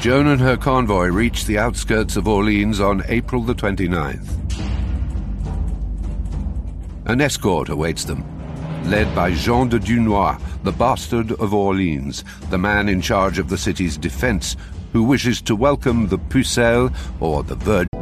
Joan and her convoy reached the outskirts of Orleans on April the 29th. An escort awaits them, led by Jean de Dunois, the bastard of Orleans, the man in charge of the city's defense, who wishes to welcome the Pucelle, or the Virgin.